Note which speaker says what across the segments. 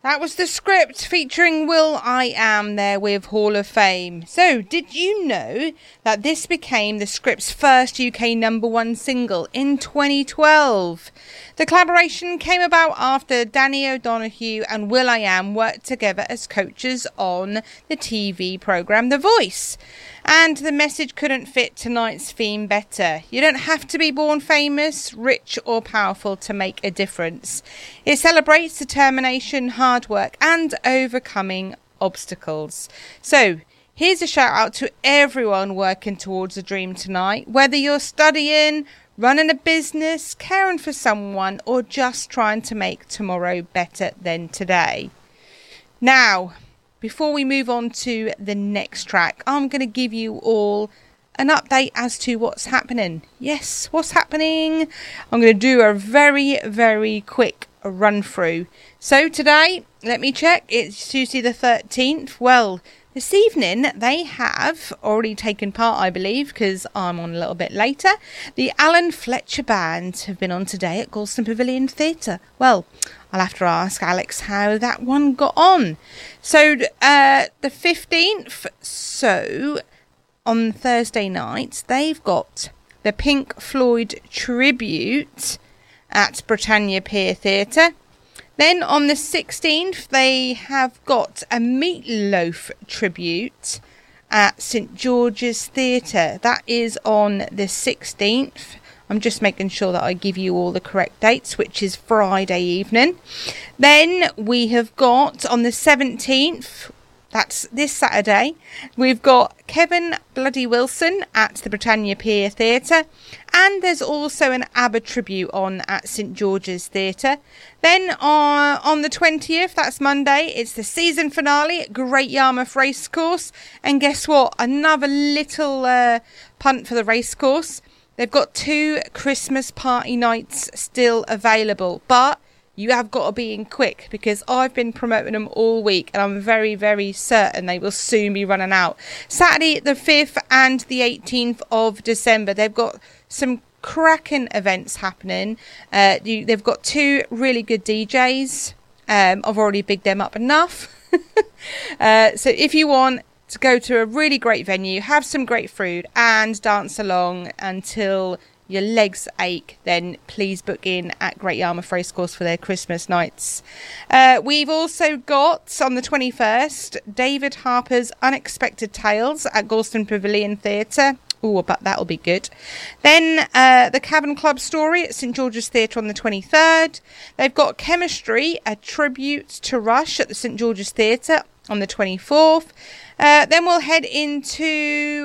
Speaker 1: That was the script featuring will.i.am there with Hall of Fame. So, did you know that this became the script's first UK #1 single in 2012? The collaboration came about after Danny O'Donoghue and will.i.am worked together as coaches on the TV programme The Voice. And the message couldn't fit tonight's theme better. You don't have to be born famous, rich or powerful to make a difference. It celebrates determination, hard work and overcoming obstacles. So, here's a shout out to everyone working towards a dream tonight. Whether you're studying, running a business, caring for someone or just trying to make tomorrow better than today. Now, before we move on to the next track, I'm going to give you all an update as to what's happening. Yes, what's happening? I'm going to do a very, very quick run through. So today, let me check, it's Tuesday the 13th. Well, this evening they have already taken part, I believe, because I'm on a little bit later. The Alan Fletcher Band have been on today at Galston Pavilion Theatre. Well, I'll have to ask Alex how that one got on. So, the 15th, so on Thursday night, they've got the Pink Floyd tribute at Britannia Pier Theatre. Then on the 16th, they have got a Meatloaf tribute at St George's Theatre. That is on the 16th. I'm just making sure that I give you all the correct dates, which is Friday evening. Then we have got on the 17th, that's this Saturday, we've got Kevin Bloody Wilson at the Britannia Pier Theatre. And there's also an ABBA tribute on at St George's Theatre. Then on the 20th, that's Monday, it's the season finale at Great Yarmouth Racecourse. And guess what? Another little punt for the racecourse. They've got 2 Christmas party nights still available, but you have got to be in quick because I've been promoting them all week and I'm very, very certain they will soon be running out. Saturday the 5th and the 18th of December, they've got some cracking events happening. They've got 2 really good DJs. I've already bigged them up enough. So if you want to go to a really great venue, have some great food and dance along until your legs ache, then please book in at Great Yarmouth Racecourse for their Christmas nights. We've also got on the 21st David Harper's Unexpected Tales at Galston Pavilion Theatre. Oh, but that'll be good. Then the Cavern Club Story at St George's Theatre on the 23rd. They've got Chemistry, a tribute to Rush at the St George's Theatre on the 24th. Then we'll head into,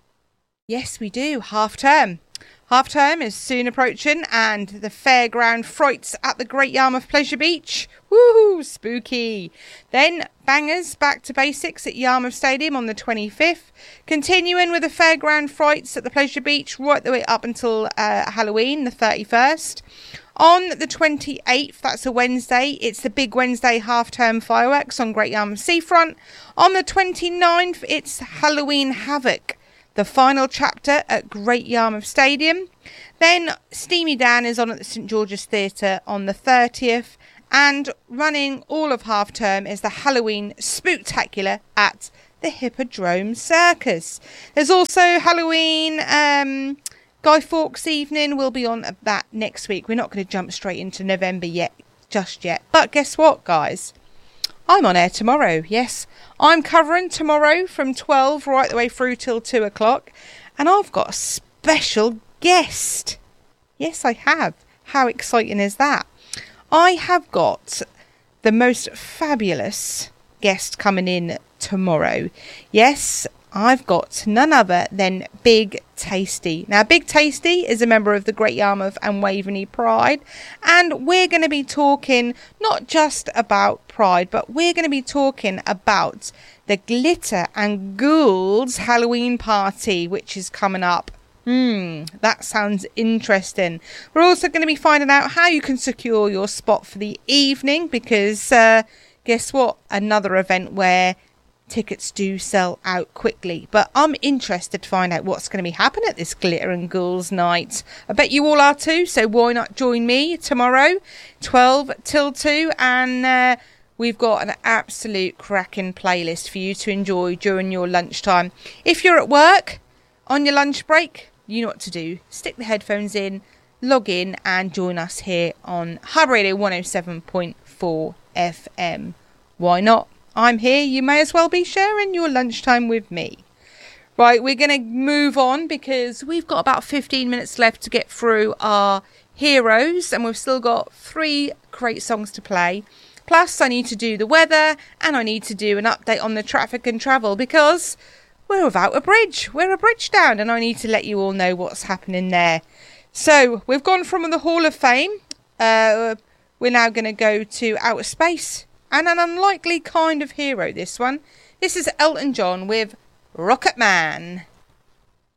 Speaker 1: yes we do, half term. Half term is soon approaching and the Fairground Frights at the Great Yarmouth Pleasure Beach. Woohoo, spooky. Then Bangers Back to Basics at Yarmouth Stadium on the 25th. Continuing with the Fairground Frights at the Pleasure Beach right the way up until Halloween, the 31st. On the 28th, that's a Wednesday, it's the Big Wednesday half-term fireworks on Great Yarmouth Seafront. On the 29th, it's Halloween Havoc, the final chapter at Great Yarmouth Stadium. Then Steamy Dan is on at the St George's Theatre on the 30th. And running all of half-term is the Halloween Spooktacular at the Hippodrome Circus. There's also Halloween... Guy Fawkes evening will be on that next week. We're not going to jump straight into November just yet. But guess what, guys? I'm on air tomorrow. Yes, I'm covering tomorrow from 12 right the way through till 2 o'clock. And I've got a special guest. Yes, I have. How exciting is that? I have got the most fabulous guest coming in tomorrow. Yes, I've got none other than Big Tasty. Now, Big Tasty is a member of the Great Yarmouth and Waveney Pride, and we're going to be talking not just about Pride, but we're going to be talking about the Glitter and Ghouls Halloween party, which is coming up. That sounds interesting. We're also going to be finding out how you can secure your spot for the evening, because guess what? Another event where tickets do sell out quickly, but I'm interested to find out what's going to be happening at this Glitter and Ghouls night. I bet you all are too, so why not join me tomorrow 12 till 2 and we've got an absolute cracking playlist for you to enjoy during your lunchtime. If you're at work, on your lunch break, you know what to do. Stick the headphones in, log in and join us here on Hub Radio 107.4 FM. Why not? I'm here, you may as well be sharing your lunchtime with me. Right, we're going to move on because we've got about 15 minutes left to get through our heroes and we've still got 3 great songs to play. Plus, I need to do the weather and I need to do an update on the traffic and travel because we're without a bridge. We're a bridge down and I need to let you all know what's happening there. So, we've gone from the Hall of Fame. We're now going to go to outer space and an unlikely kind of hero, this one. This is Elton John with Rocket Man.